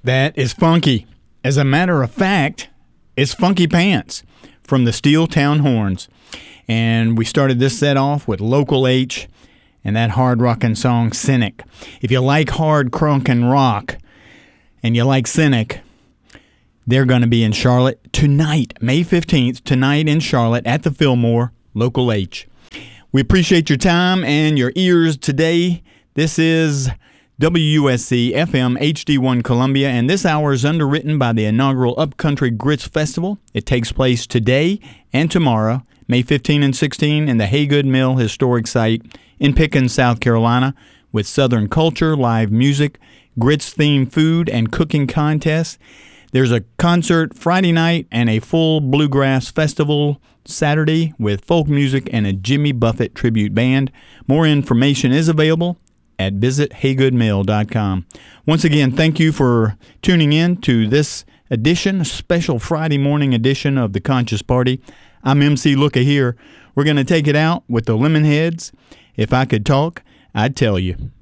That is funky. As a matter of fact, it's Funky Pants from the Steel Town Horns. And we started this set off with Local H and that hard rockin' song Cynic. If you like hard crunk and rock and you like Cynic, they're going to be in Charlotte tonight, May 15th, tonight in Charlotte at the Fillmore, Local H. We appreciate your time and your ears today. This is WUSC FM HD1 Columbia, and this hour is underwritten by the inaugural Upcountry Grits Festival. It takes place today and tomorrow, May 15 and 16, in the Haygood Mill Historic Site in Pickens, South Carolina, with Southern culture, live music, grits-themed food, and cooking contests. There's a concert Friday night and a full bluegrass festival Saturday with folk music and a Jimmy Buffett tribute band. More information is available at visithaygoodmill.com. Once again, thank you for tuning in to this edition, a special Friday morning edition of The Conscious Party. I'm MC Looka here. We're going to take it out with the Lemonheads. If I could talk, I'd tell you.